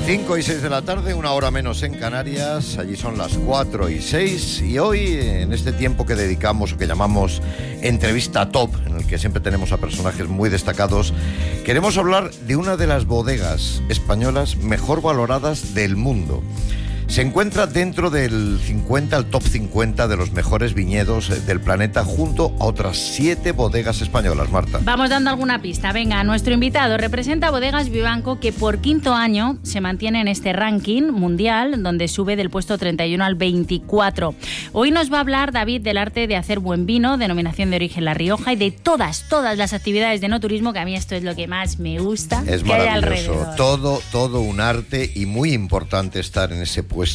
5 y 6 de la tarde, una hora menos en Canarias. Allí son las 4 y 6. Y hoy, en este tiempo que dedicamos o que llamamos entrevista top, en el que siempre tenemos a personajes muy destacados, queremos hablar de una de las bodegas españolas mejor valoradas del mundo. Se encuentra dentro del 50, el top 50 de los mejores viñedos del planeta, junto a otras 7 bodegas españolas, Marta. Vamos dando alguna pista. Venga, nuestro invitado representa a Bodegas Vivanco, que por quinto año se mantiene en este ranking mundial, donde sube del puesto 31 al 24. Hoy nos va a hablar David del arte de hacer buen vino, denominación de origen La Rioja, y de todas las actividades de enoturismo, que a mí esto es lo que más me gusta. Es que hay maravilloso, alrededor. todo un arte, y muy importante estar en ese puesto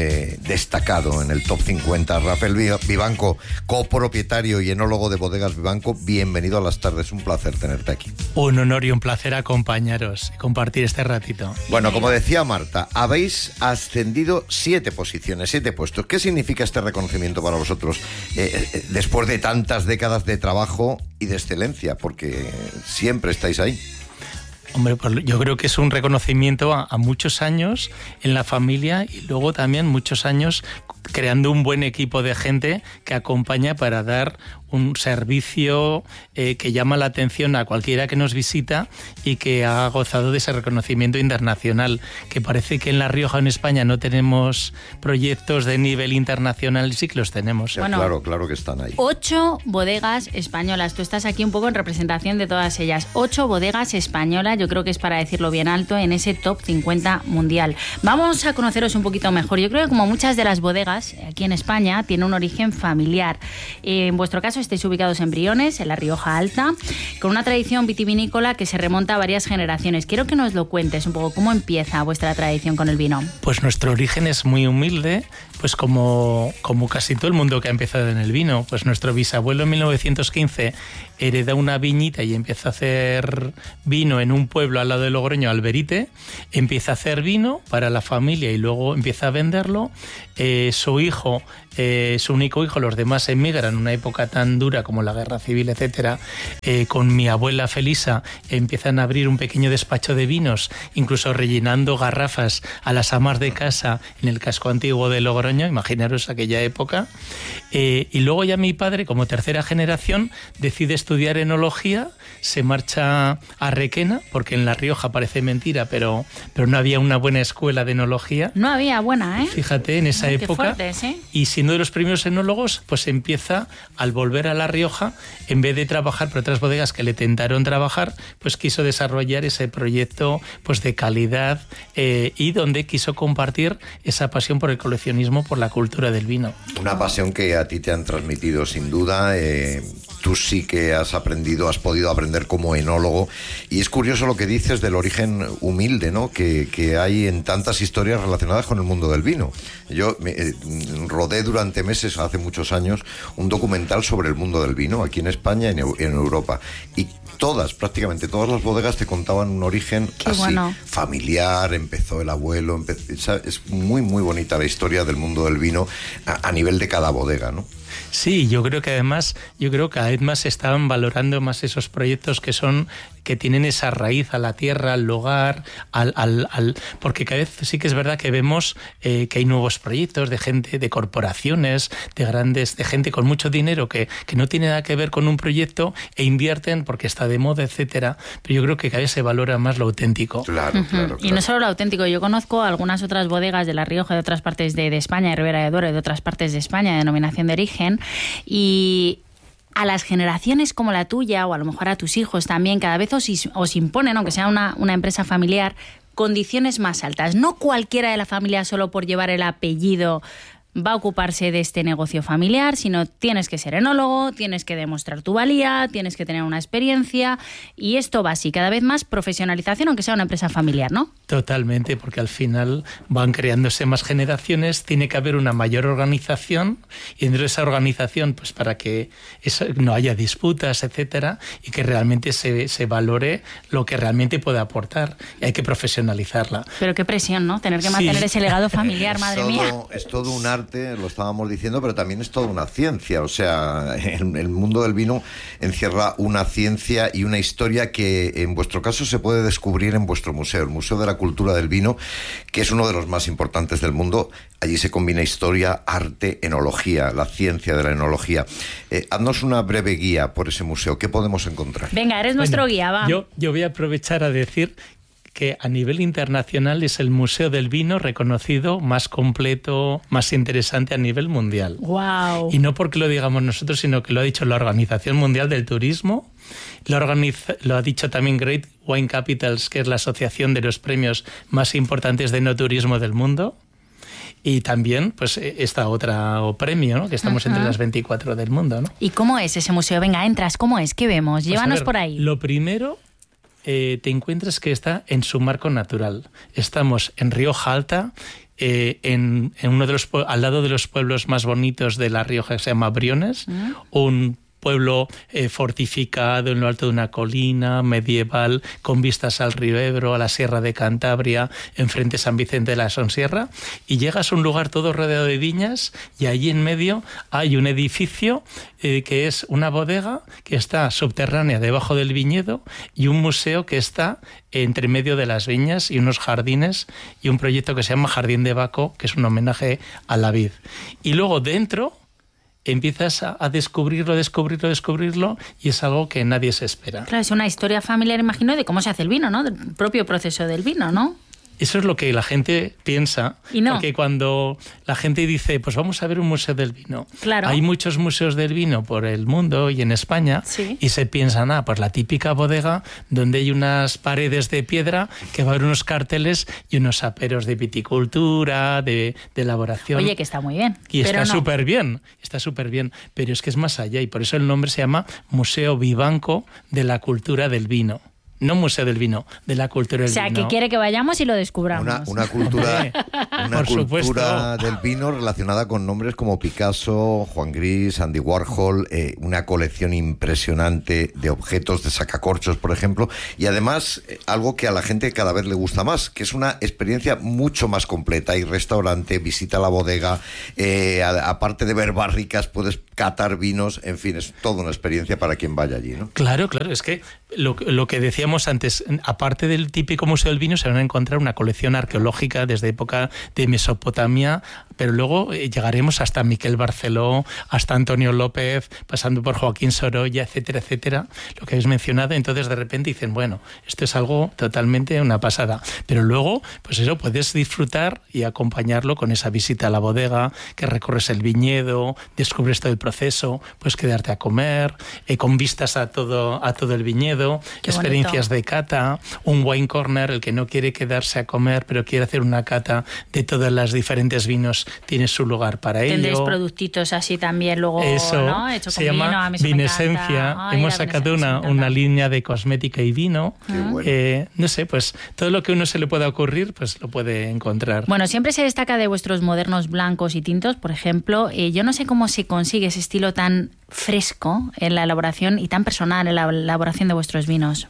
destacado en el top 50. Rafael Vivanco, copropietario y enólogo de Bodegas Vivanco, bienvenido a las tardes, un placer tenerte aquí. Un honor y un placer acompañaros y compartir este ratito. Bueno, como decía Marta, habéis ascendido 7 posiciones, 7 puestos. ¿Qué significa este reconocimiento para vosotros después de tantas décadas de trabajo y de excelencia? Porque siempre estáis ahí. Hombre, pues yo creo que es un reconocimiento a muchos años en la familia, y luego también muchos años creando un buen equipo de gente que acompaña para dar un servicio que llama la atención a cualquiera que nos visita y que ha gozado de ese reconocimiento internacional, que parece que en La Rioja, en España, no tenemos proyectos de nivel internacional, sí que los tenemos. Bueno, Claro que están ahí. 8 bodegas españolas. Tú estás aquí un poco en representación de todas ellas. 8 bodegas españolas, yo creo que es para decirlo bien alto, en ese top 50 mundial. Vamos a conoceros un poquito mejor. Yo creo que como muchas de las bodegas aquí en España tiene un origen familiar. En vuestro caso estáis ubicados en Briones, en La Rioja Alta, con una tradición vitivinícola que se remonta a varias generaciones. Quiero que nos lo cuentes un poco, ¿cómo empieza vuestra tradición con el vino? Pues nuestro origen es muy humilde, pues como casi todo el mundo que ha empezado en el vino. Pues nuestro bisabuelo en 1915 hereda una viñita y empieza a hacer vino en un pueblo al lado de Logroño, Alberite. Empieza a hacer vino para la familia y luego empieza a venderlo. Su hijo, su único hijo, los demás emigran en una época tan dura como la guerra civil, etcétera. Con mi abuela Felisa empiezan a abrir un pequeño despacho de vinos, incluso rellenando garrafas a las amas de casa en el casco antiguo de Logroño, imaginaros aquella época. Y luego ya mi padre, como tercera generación, decide estudiar enología, se marcha a Requena, porque en La Rioja parece mentira, pero no había una buena escuela de enología. No había buena, ¿eh? Fíjate, en esa época. Qué fuertes, ¿eh? Y siendo de los primeros enólogos, pues empieza, al volver a La Rioja, en vez de trabajar por otras bodegas que le tentaron trabajar, pues quiso desarrollar ese proyecto pues de calidad, y donde quiso compartir esa pasión por el coleccionismo, por la cultura del vino. Una pasión que a ti te han transmitido sin duda. Tú sí que has podido aprender como enólogo, y es curioso lo que dices del origen humilde, ¿no? que hay en tantas historias relacionadas con el mundo del vino. Yo rodé durante meses, hace muchos años, un documental sobre el mundo del vino aquí en España y en Europa, y prácticamente todas las bodegas te contaban un origen así, bueno, familiar. Empezó el abuelo, es muy muy bonita la historia del mundo del vino a nivel de cada bodega, ¿no? Sí, yo creo que además, cada vez más se están valorando más esos proyectos que tienen esa raíz a la tierra, al lugar, porque cada vez sí que es verdad que vemos que hay nuevos proyectos de gente, de corporaciones, de gente con mucho dinero que no tiene nada que ver con un proyecto e invierten porque está de moda, etcétera. Pero yo creo que cada vez se valora más lo auténtico. Claro. Y no solo lo auténtico, yo conozco algunas otras bodegas de La Rioja, de otras partes de España, de Ribera de Duero, de otras partes de España, de denominación de origen, y a las generaciones como la tuya, o a lo mejor a tus hijos también, cada vez os imponen, aunque sea una empresa familiar, condiciones más altas. No cualquiera de la familia, solo por llevar el apellido, va a ocuparse de este negocio familiar, sino tienes que ser enólogo, tienes que demostrar tu valía, tienes que tener una experiencia, y esto va así, cada vez más profesionalización, aunque sea una empresa familiar, ¿no? Totalmente, porque al final van creándose más generaciones, tiene que haber una mayor organización, y dentro de esa organización, pues para que no haya disputas, etcétera, y que realmente se valore lo que realmente puede aportar, y hay que profesionalizarla. Pero qué presión, ¿no? Tener que mantener ese legado familiar, madre mía. Es todo un arte arte, lo estábamos diciendo, pero también es toda una ciencia. O sea, el mundo del vino encierra una ciencia y una historia que en vuestro caso se puede descubrir en vuestro museo, el Museo de la Cultura del Vino, que es uno de los más importantes del mundo. Allí se combina historia, arte, enología, la ciencia de la enología. Haznos una breve guía por ese museo. ¿Qué podemos encontrar? Venga, eres nuestro guía, va. Yo voy a aprovechar a decir que a nivel internacional es el Museo del Vino reconocido más completo, más interesante a nivel mundial. Wow. Y no porque lo digamos nosotros, sino que lo ha dicho la Organización Mundial del Turismo, lo ha dicho también Great Wine Capitals, que es la asociación de los premios más importantes de enoturismo del mundo. Y también, pues, esta otra premio, ¿no? Que estamos entre las 24 del mundo, ¿no? ¿Y cómo es ese museo? Venga, entras, ¿cómo es? ¿Qué vemos? Pues Llévanos por ahí. Lo primero, te encuentras que está en su marco natural. Estamos en Rioja Alta, en uno de los al lado de los pueblos más bonitos de La Rioja, que se llama Briones, un pueblo fortificado en lo alto de una colina medieval, con vistas al río Ebro, a la Sierra de Cantabria, enfrente San Vicente de la Sonsierra, y llegas a un lugar todo rodeado de viñas, y allí en medio hay un edificio que es una bodega que está subterránea debajo del viñedo, y un museo que está entre medio de las viñas, y unos jardines, y un proyecto que se llama Jardín de Baco, que es un homenaje a la vid. Y luego dentro empiezas a descubrirlo, y es algo que nadie se espera. Claro, es una historia familiar, imagino, de cómo se hace el vino, ¿no? Del propio proceso del vino, ¿no? Eso es lo que la gente piensa. Y no. Porque cuando la gente dice, pues vamos a ver un museo del vino. Claro. Hay muchos museos del vino por el mundo y en España, sí. Y se piensan, pues la típica bodega donde hay unas paredes de piedra, que va a haber unos carteles y unos aperos de viticultura, de elaboración. Oye, que está muy bien. Y pero está súper bien, pero es que es más allá, y por eso el nombre se llama Museo Vivanco de la Cultura del Vino. No Museo del Vino, de la cultura del vino. O sea, que quiere que vayamos y lo descubramos. Una cultura, del vino relacionada con nombres como Picasso, Juan Gris, Andy Warhol, una colección impresionante de objetos, de sacacorchos, por ejemplo, y además algo que a la gente cada vez le gusta más, que es una experiencia mucho más completa. Hay restaurante, visita la bodega, aparte de ver barricas, puedes catar vinos, en fin, es toda una experiencia para quien vaya allí, ¿no? Claro, es que lo que decíamos antes, aparte del típico Museo del Vino, se van a encontrar una colección arqueológica desde época de Mesopotamia, pero luego llegaremos hasta Miquel Barceló, hasta Antonio López, pasando por Joaquín Sorolla, etcétera, etcétera, lo que habéis mencionado. Entonces de repente dicen, bueno, esto es algo totalmente una pasada, pero luego, pues eso, puedes disfrutar y acompañarlo con esa visita a la bodega, que recorres el viñedo, descubres todo el proceso, puedes quedarte a comer, con vistas a todo el viñedo, qué experiencias bonito. De cata, un wine corner, el que no quiere quedarse a comer pero quiere hacer una cata de todos los diferentes vinos, tiene su lugar para ello. Tendréis productitos así también luego, eso, ¿no? Hecho se con llama vino, a mí Vinesencia. Hemos sacado una línea de cosmética y vino. Bueno. No sé, pues todo lo que uno se le pueda ocurrir, pues lo puede encontrar. Bueno, siempre se destaca de vuestros modernos blancos y tintos, por ejemplo. Yo no sé cómo se consigue ese estilo tan fresco en la elaboración y tan personal en la elaboración de vuestros vinos.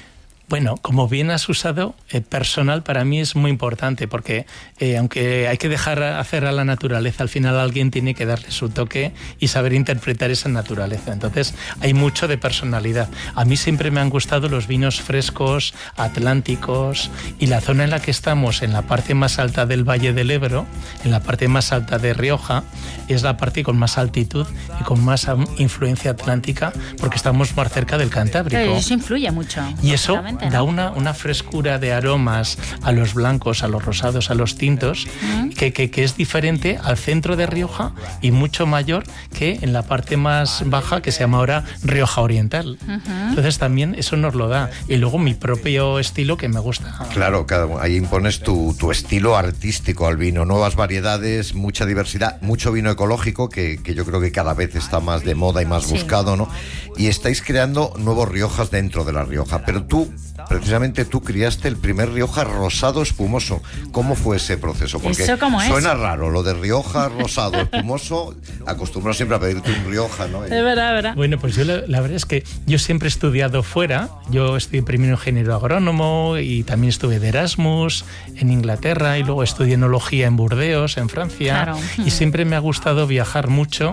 Bueno, como bien has usado, personal para mí es muy importante, porque aunque hay que dejar hacer a la naturaleza, al final alguien tiene que darle su toque y saber interpretar esa naturaleza. Entonces hay mucho de personalidad. A mí siempre me han gustado los vinos frescos, atlánticos, y la zona en la que estamos, en la parte más alta del Valle del Ebro, en la parte más alta de Rioja, es la parte con más altitud y con más influencia atlántica, porque estamos más cerca del Cantábrico. Pero eso influye mucho. Y eso da una frescura de aromas a los blancos, a los rosados, a los tintos, que es diferente al centro de Rioja y mucho mayor que en la parte más baja, que se llama ahora Rioja Oriental. Entonces también eso nos lo da. Y luego mi propio estilo, que me gusta. Claro, ahí impones tu estilo artístico al vino, nuevas variedades, mucha diversidad, mucho vino ecológico, que yo creo que cada vez está más de moda y más buscado, ¿no? Y estáis creando nuevos Riojas dentro de La Rioja, pero tú, precisamente tú criaste el primer Rioja rosado espumoso. ¿Cómo fue ese proceso? Porque ¿Eso cómo es? Suena raro, lo de Rioja rosado espumoso, acostumbro siempre a pedirte un Rioja, ¿no? Es verdad, verdad. Bueno, pues yo la verdad es que yo siempre he estudiado fuera. Yo estudié primero ingeniero agrónomo y también estuve de Erasmus en Inglaterra y luego estudié enología en Burdeos, en Francia. Claro. Y siempre me ha gustado viajar mucho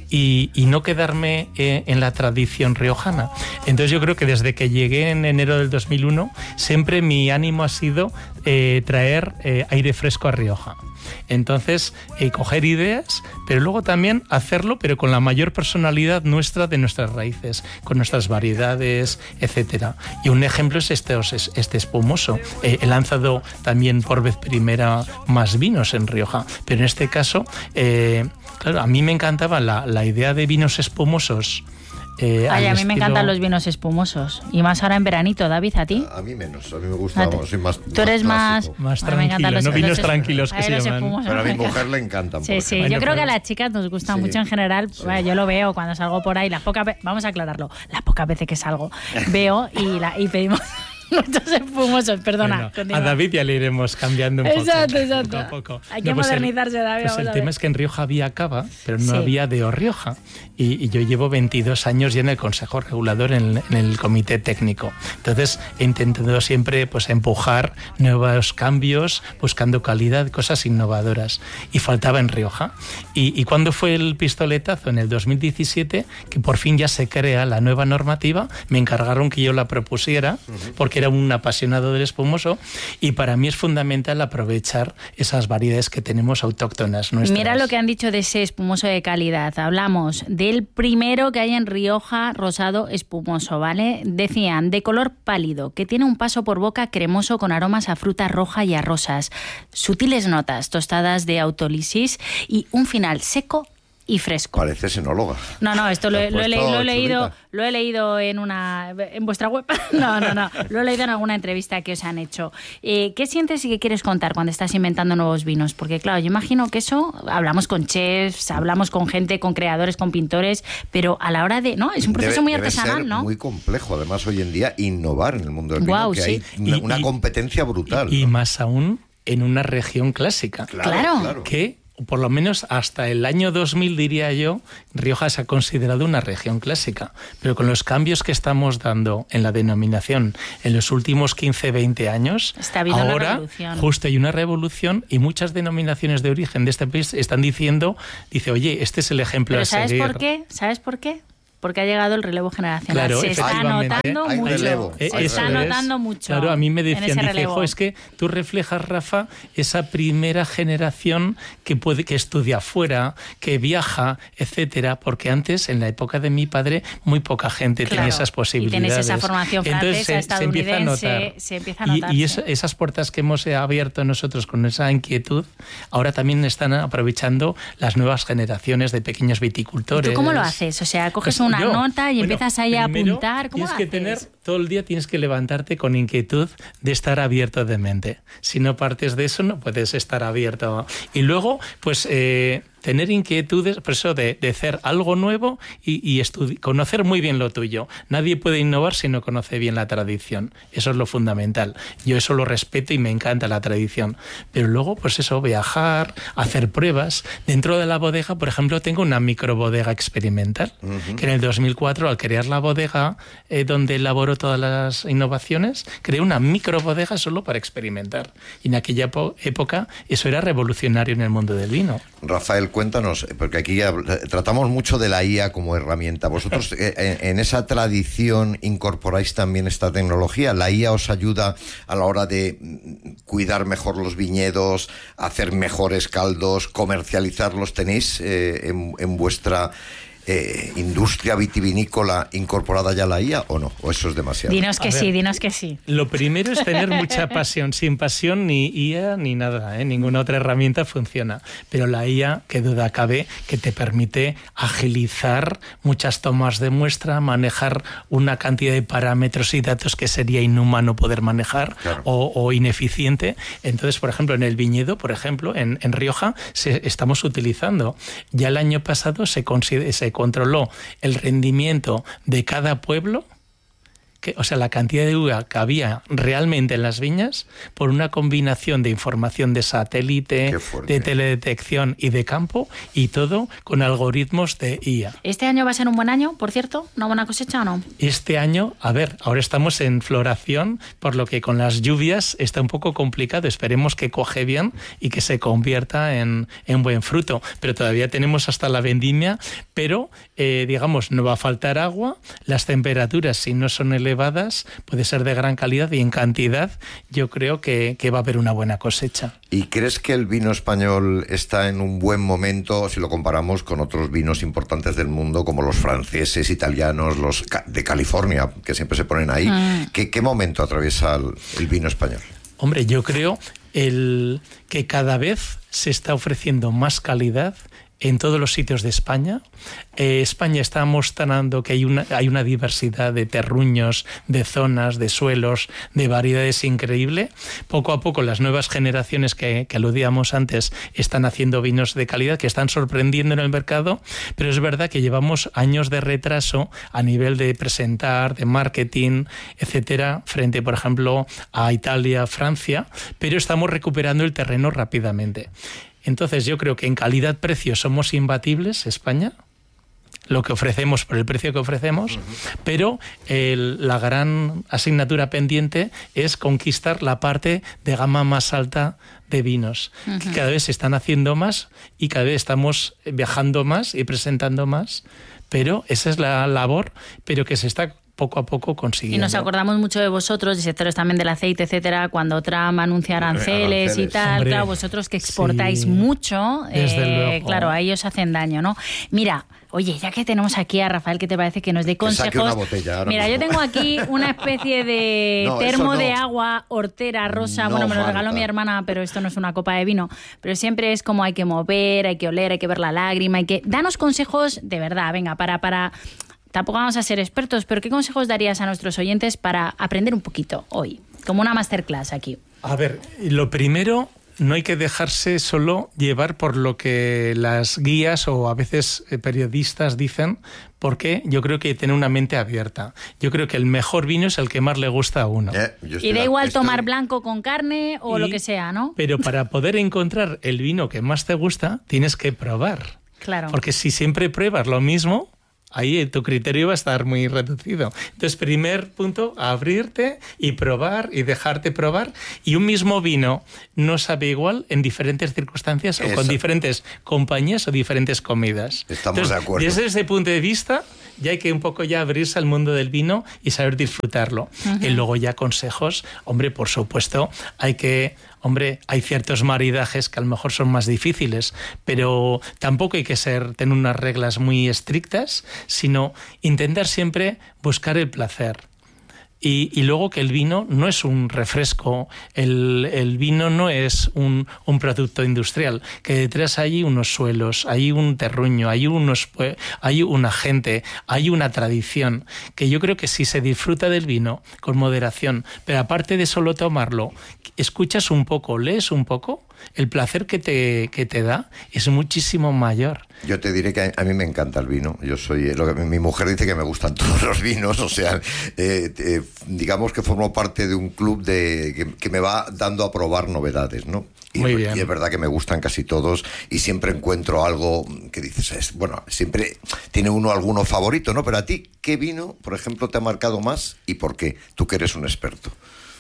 y no quedarme en la tradición riojana. Entonces yo creo que desde que llegué en enero del 2001, siempre mi ánimo ha sido traer aire fresco a Rioja. Entonces, coger ideas, pero luego también hacerlo, pero con la mayor personalidad nuestra de nuestras raíces, con nuestras variedades, etcétera. Y un ejemplo es este espumoso. He lanzado también por vez primera más vinos en Rioja, pero en este caso, claro, a mí me encantaba la idea de vinos espumosos. Ay, a mí me encantan los vinos espumosos. Y más ahora en veranito, David, ¿a ti? A mí menos, a mí me gusta, soy más. Tú eres más tranquilo, no vinos tranquilos que se llaman. Pero a mi mujer le encantan. Sí, sí, bueno, yo creo que a las chicas nos gusta mucho en general. Sí. Bueno, yo lo veo cuando salgo por ahí, vamos a aclararlo, las pocas veces que salgo, veo y pedimos muchos espumosos, perdona. Bueno, a David ya le iremos cambiando un exacto. poco a poco. Hay que modernizarse, David. Pues el tema es que en Rioja había cava, pero no había de Rioja. Y yo llevo 22 años ya en el Consejo Regulador, en el Comité Técnico. Entonces he intentado siempre pues empujar nuevos cambios, buscando calidad, cosas innovadoras. Y faltaba en Rioja. ¿Y cuándo fue el pistoletazo? En el 2017, que por fin ya se crea la nueva normativa. Me encargaron que yo la propusiera, porque era un apasionado del espumoso, y para mí es fundamental aprovechar esas variedades que tenemos autóctonas nuestras. Mira lo que han dicho de ese espumoso de calidad. Hablamos del primero que hay en Rioja rosado espumoso, ¿vale? Decían, de color pálido, que tiene un paso por boca cremoso con aromas a fruta roja y a rosas, sutiles notas tostadas de autolisis y un final seco y fresco. Pareces enóloga. No, esto lo he leído en vuestra web. No, lo he leído en alguna entrevista que os han hecho. ¿Qué sientes y qué quieres contar cuando estás inventando nuevos vinos? Porque claro, yo imagino que eso, hablamos con chefs, hablamos con gente, con creadores, con pintores, pero a la hora de, ¿no? Es un proceso muy artesanal, ser ¿no? Muy complejo, además hoy en día innovar en el mundo del vino, que sí. hay una competencia brutal. Y ¿no? más aún en una región clásica. Claro. Que por lo menos hasta el año 2000, diría yo, Rioja se ha considerado una región clásica. Pero con los cambios que estamos dando en la denominación en los últimos 15, 20 años, ahora justo hay una revolución y muchas denominaciones de origen de este país están diciendo, oye, este es el ejemplo a seguir. ¿Sabes por qué? ¿Sabes por qué? Porque ha llegado el relevo generacional. Claro, se está notando mucho. Se está notando mucho. Claro, a mí me decían, es que tú reflejas, Rafa, esa primera generación que estudia afuera, que viaja, etcétera, porque antes, en la época de mi padre, muy poca gente tenía esas posibilidades. Y tienes esa formación francesa, estadounidense, se empieza a notar. Y esas puertas que hemos abierto nosotros con esa inquietud, ahora también están aprovechando las nuevas generaciones de pequeños viticultores. ¿Tú cómo lo haces? O sea, coges una nota y empiezas ahí a apuntar. ¿Cómo tienes que tener, todo el día tienes que levantarte con inquietud de estar abierto de mente. Si no partes de eso, no puedes estar abierto. Y luego, pues tener inquietudes, por eso de hacer algo nuevo y conocer muy bien lo tuyo. Nadie puede innovar si no conoce bien la tradición. Eso es lo fundamental. Yo eso lo respeto y me encanta la tradición. Pero luego, pues eso, viajar, hacer pruebas. Dentro de la bodega, por ejemplo, tengo una microbodega experimental, que en el 2004, al crear la bodega donde elaboro todas las innovaciones, creé una microbodega solo para experimentar. Y en aquella época eso era revolucionario en el mundo del vino. Rafael, cuéntanos, porque aquí tratamos mucho de la IA como herramienta. ¿Vosotros en esa tradición incorporáis también esta tecnología? ¿La IA os ayuda a la hora de cuidar mejor los viñedos, hacer mejores caldos, comercializarlos? ¿Tenéis en vuestra industria vitivinícola incorporada ya la IA o no? ¿O eso es demasiado? Dinos que sí. Lo primero es tener mucha pasión. Sin pasión ni IA ni nada, ninguna otra herramienta funciona. Pero la IA, qué duda cabe, que te permite agilizar muchas tomas de muestra, manejar una cantidad de parámetros y datos que sería inhumano poder manejar, claro, o ineficiente. Entonces, por ejemplo, en el viñedo, por ejemplo, en Rioja, estamos utilizando. Ya el año pasado se controló el rendimiento de cada pueblo la cantidad de uva que había realmente en las viñas por una combinación de información de satélite, de teledetección y de campo, y todo con algoritmos de IA. ¿Este año va a ser un buen año, por cierto? ¿Una buena cosecha o no? Este año, a ver, ahora estamos en floración, por lo que con las lluvias está un poco complicado. Esperemos que coge bien y que se convierta en buen fruto. Pero todavía tenemos hasta la vendimia, pero digamos, no va a faltar agua. Las temperaturas, si no son elevadas, puede ser de gran calidad, y en cantidad yo creo que va a haber una buena cosecha. ¿Y crees que el vino español está en un buen momento si lo comparamos con otros vinos importantes del mundo, como los franceses, italianos, los de California, que siempre se ponen ahí? ¿Qué momento atraviesa el vino español? Hombre, yo creo que cada vez se está ofreciendo más calidad en todos los sitios de España. España está mostrando que hay una diversidad de terruños, de zonas, de suelos, de variedades increíble. Poco a poco las nuevas generaciones que aludíamos antes están haciendo vinos de calidad que están sorprendiendo en el mercado, pero es verdad que llevamos años de retraso a nivel de presentar, de marketing, etcétera, frente, por ejemplo, a Italia, Francia, pero estamos recuperando el terreno rápidamente. Entonces yo creo que en calidad-precio somos imbatibles, España, lo que ofrecemos por el precio que ofrecemos, pero la gran asignatura pendiente es conquistar la parte de gama más alta de vinos, que cada vez se están haciendo más y cada vez estamos viajando más y presentando más, pero esa es la labor, pero que se está poco a poco consiguiendo. Y nos acordamos mucho de vosotros, de sectores también del aceite, etcétera, cuando Trump anuncia aranceles y tal. Hombre, claro, vosotros que exportáis mucho, luego. Claro, a ellos hacen daño, ¿no? Mira, oye, ya que tenemos aquí a Rafael, ¿qué te parece que nos dé consejos? Una botella, mira, yo tengo aquí una especie de termo de agua hortera rosa. Bueno, me lo regaló mi hermana, pero esto no es una copa de vino. Pero siempre es como hay que mover, hay que oler, hay que ver la lágrima, danos consejos de verdad, venga, para tampoco vamos a ser expertos, pero ¿qué consejos darías a nuestros oyentes para aprender un poquito hoy? Como una masterclass aquí. A ver, lo primero, no hay que dejarse solo llevar por lo que las guías o a veces periodistas dicen, porque yo creo que tiene una mente abierta. Yo creo que el mejor vino es el que más le gusta a uno. Y da igual tomar blanco con carne o lo que sea, ¿no? Pero para poder encontrar el vino que más te gusta, tienes que probar. Claro. Porque si siempre pruebas lo mismo, ahí tu criterio va a estar muy reducido. Entonces, primer punto, abrirte y probar y dejarte probar. Y un mismo vino no sabe igual en diferentes circunstancias o con diferentes compañías o diferentes comidas. Estamos de acuerdo. Desde ese punto de vista, ya hay que un poco ya abrirse al mundo del vino y saber disfrutarlo. Y luego ya consejos, hombre, por supuesto, hay ciertos maridajes que a lo mejor son más difíciles, pero tampoco hay que tener unas reglas muy estrictas, sino intentar siempre buscar el placer. Y luego que el vino no es un refresco, el vino no es un producto industrial, que detrás hay unos suelos, hay un terruño, hay una gente, hay una tradición, que yo creo que si se disfruta del vino con moderación, pero aparte de solo tomarlo, escuchas un poco, lees un poco, el placer que te da es muchísimo mayor. Yo te diré que a mí me encanta el vino. Yo soy mi mujer dice que me gustan todos los vinos, o sea, digamos que formo parte de un club que me va dando a probar novedades, ¿no? Muy bien. Y es verdad que me gustan casi todos y siempre encuentro algo que dices, siempre tiene uno alguno favorito, ¿no? Pero a ti, ¿qué vino, por ejemplo, te ha marcado más y por qué? Tú que eres un experto.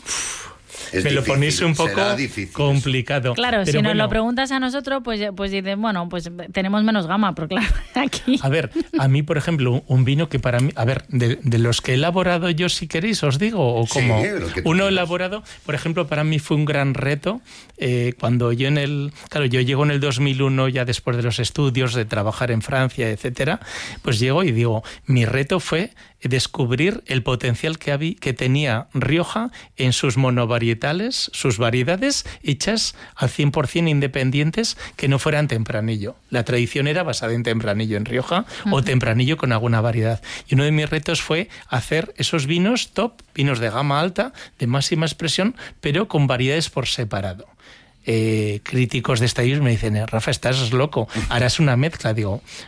Me lo ponéis un poco complicado. Claro, pero si nos lo preguntas a nosotros, pues dices, bueno, pues tenemos menos gama, pero claro, aquí... A ver, a mí, por ejemplo, un vino que para mí... A ver, de los que he elaborado yo, si queréis, os digo, o como... Sí, uno elaborado, por ejemplo, para mí fue un gran reto cuando yo yo llego en el 2001, ya después de los estudios, de trabajar en Francia, etcétera, pues llego y digo, mi reto fue descubrir el potencial que tenía Rioja en sus monovarietales, sus variedades hechas al 100% independientes, que no fueran tempranillo. La tradición era basada en tempranillo en Rioja o tempranillo con alguna variedad. Y uno de mis retos fue hacer esos vinos top, vinos de gama alta, de máxima expresión, pero con variedades por separado. Críticos de estadios me dicen, Rafa, estás loco, harás una mezcla. Digo,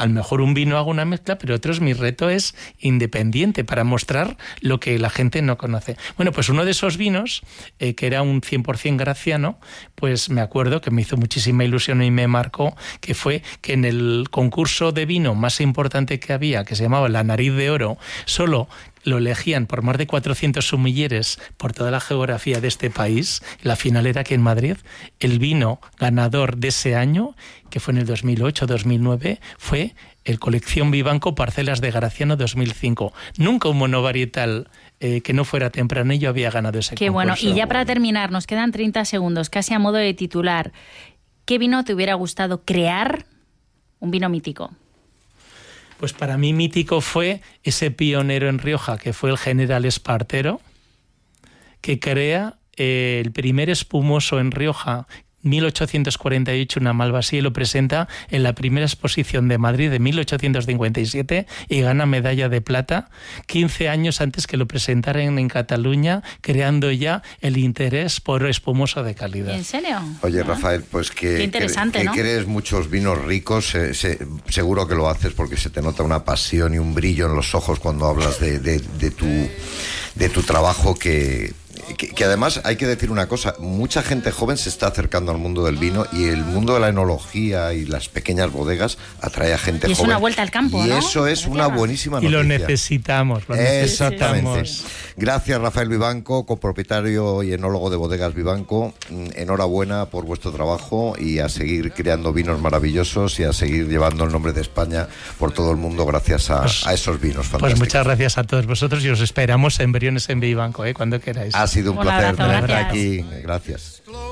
a lo mejor un vino hago una mezcla, pero otros mi reto es independiente para mostrar lo que la gente no conoce. Bueno, pues uno de esos vinos, que era un 100% graciano, pues me acuerdo que me hizo muchísima ilusión y me marcó, que fue que en el concurso de vino más importante que había, que se llamaba La Nariz de Oro, solo lo elegían por más de 400 sumilleres por toda la geografía de este país. La final era aquí en Madrid. El vino ganador de ese año, que fue en el 2008-2009, fue el Colección Vivanco Parcelas de Graciano 2005. Nunca un monovarietal que no fuera tempranillo había ganado ese concurso. Qué bueno. Y ya para terminar, nos quedan 30 segundos, casi a modo de titular. ¿Qué vino te hubiera gustado crear? Un vino mítico. Pues para mí mítico fue ese pionero en Rioja, que fue el General Espartero, que crea el primer espumoso en Rioja, 1848, una Malvasía, y lo presenta en la primera exposición de Madrid de 1857 y gana medalla de plata 15 años antes que lo presentaran en Cataluña, creando ya el interés por espumoso de calidad. ¿En serio? Oye, Rafael, pues Qué interesante, que ¿no? crees muchos vinos ricos, seguro que lo haces porque se te nota una pasión y un brillo en los ojos cuando hablas de tu trabajo que además hay que decir una cosa, mucha gente joven se está acercando al mundo del vino y el mundo de la enología y las pequeñas bodegas atrae a gente joven. Y es una vuelta al campo, y ¿no? eso es una buenísima noticia. Y lo necesitamos, Exactamente. Gracias, Rafael Vivanco, copropietario y enólogo de Bodegas Vivanco. Enhorabuena por vuestro trabajo y a seguir creando vinos maravillosos y a seguir llevando el nombre de España por todo el mundo gracias a esos vinos fantásticos. Pues muchas gracias a todos vosotros y os esperamos en Briones en Vivanco, cuando queráis. Ha sido un placer abrazo, tenerte gracias. aquí. Gracias.